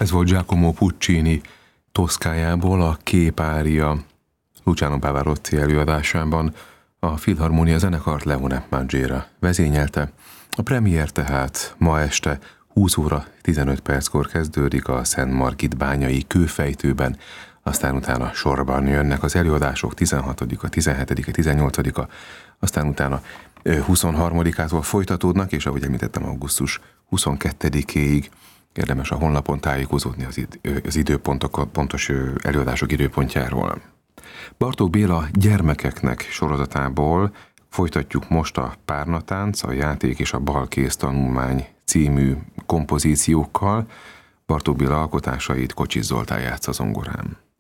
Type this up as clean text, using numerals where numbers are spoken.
Ez volt Giacomo Puccini Toszkájából a Képária Luciano Pavarotti előadásában. A Filharmonia zenekart Leone Mangiera vezényelte. A premier tehát ma este 20 óra 15 perckor kezdődik a Szent Margit bányai kőfejtőben, aztán utána sorban jönnek az előadások 16-a, 17-e, 18-a, aztán utána 23-ától folytatódnak, és ahogy említettem, augusztus 22-éig érdemes a honlapon tájékozódni az időpontok, pontos előadások időpontjáról. Bartók Béla gyermekeknek sorozatából folytatjuk most a Párnatánc, a Játék és a Balkész tanulmány című kompozíciókkal. Bartók Béla alkotásait Kocsis Zoltán játsza zongorán.